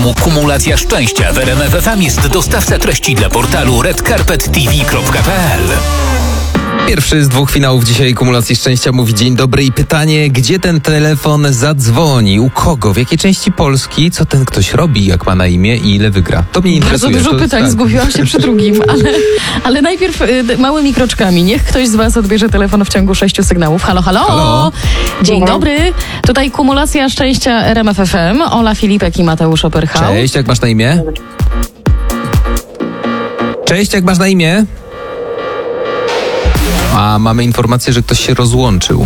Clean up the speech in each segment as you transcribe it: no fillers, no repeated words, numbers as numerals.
programu Kumulacja Szczęścia w RMF FM jest dostawca treści dla portalu redcarpettv.pl. Pierwszy z 2 finałów dzisiaj Kumulacji Szczęścia mówi dzień dobry i pytanie, gdzie ten telefon zadzwoni, u kogo, w jakiej części Polski, co ten ktoś robi, jak ma na imię i ile wygra. To mnie interesuje. Bardzo dużo pytań, tak. Zgubiłam się przy drugim, ale najpierw małymi kroczkami. Niech ktoś z was odbierze telefon w ciągu 6 sygnałów. Halo, halo! Halo. Dzień dobry, tutaj Kumulacja Szczęścia RMF FM, Ola Filipek i Mateusz Opyrchał. Cześć, jak masz na imię? Cześć, jak masz na imię? A mamy informację, że ktoś się rozłączył.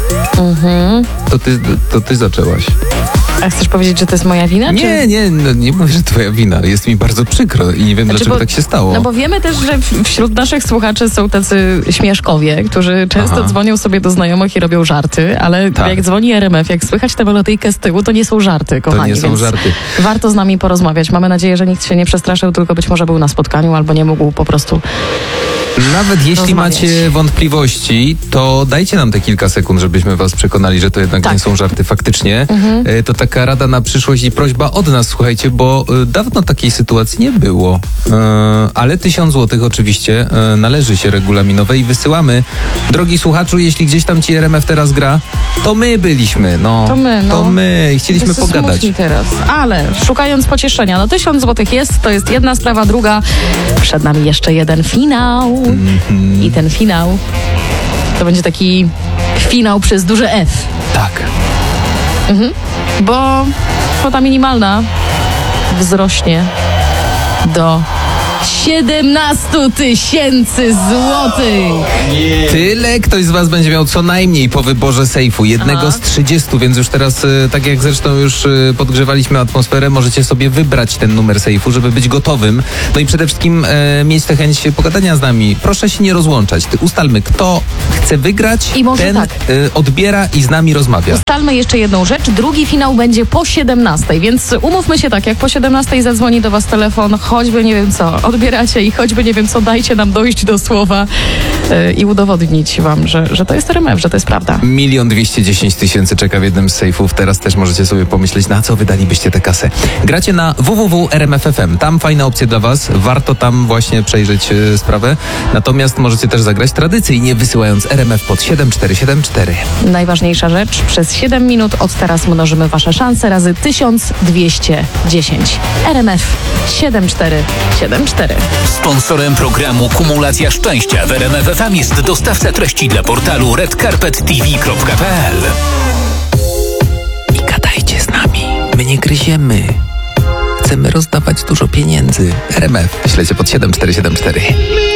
To ty zaczęłaś. A chcesz powiedzieć, że to jest moja wina? Nie mówię, że twoja wina. Jest mi bardzo przykro i nie wiem, dlaczego tak się stało. No bo wiemy też, że wśród naszych słuchaczy są tacy śmieszkowie, którzy często dzwonią sobie do znajomych i robią żarty, ale jak dzwoni RMF, jak słychać tę melodyjkę z tyłu, to nie są żarty, kochani. To nie są żarty. Warto z nami porozmawiać. Mamy nadzieję, że nikt się nie przestraszył, tylko być może był na spotkaniu albo nie mógł po prostu Nawet jeśli rozmawiać. macie wątpliwości, to dajcie nam te kilka sekund, żebyśmy was przekonali, że to jednak nie są żarty faktycznie. To taka rada na przyszłość i prośba od nas, słuchajcie, bo dawno takiej sytuacji nie było. Ale 1000 złotych oczywiście należy się regulaminowej i wysyłamy. Drogi słuchaczu, jeśli gdzieś tam ci RMF teraz gra, to my byliśmy. To my. Chcieliśmy pogadać. Smutni teraz. Ale szukając pocieszenia, 1000 złotych jest, to jest jedna sprawa, druga. Przed nami jeszcze jeden finał. I ten finał to będzie taki finał przez duże F. Tak. Bo kwota minimalna wzrośnie do 17 000 złotych. Tyle ktoś z was będzie miał co najmniej po wyborze sejfu. Jednego z 30, więc już teraz, tak jak zresztą już podgrzewaliśmy atmosferę, możecie sobie wybrać ten numer sejfu, żeby być gotowym. No i przede wszystkim mieć tę chęć pogadania z nami. Proszę się nie rozłączać. Ustalmy, kto chce wygrać, I może ten odbiera i z nami rozmawia. Ustalmy jeszcze jedną rzecz. Drugi finał będzie po 17, więc umówmy się tak, jak po 17 zadzwoni do was telefon, choćby nie wiem co, odbieracie i choćby nie wiem co, dajcie nam dojść do słowa i udowodnić wam, że to jest RMF, że to jest prawda. 1 210 000 czeka w jednym z sejfów. Teraz też możecie sobie pomyśleć, na co wydalibyście tę kasę. Gracie na www.rmf.fm. Tam fajne opcje dla was. Warto tam właśnie przejrzeć sprawę. Natomiast możecie też zagrać tradycyjnie, wysyłając RMF pod 7474. Najważniejsza rzecz, przez 7 minut od teraz mnożymy wasze szanse razy 1210. RMF 7474. Sponsorem programu Kumulacja Szczęścia w RMF FM jest dostawca treści dla portalu redcarpettv.pl. I gadajcie z nami. My nie gryziemy. Chcemy rozdawać dużo pieniędzy. RMF. Śledźcie pod 7474.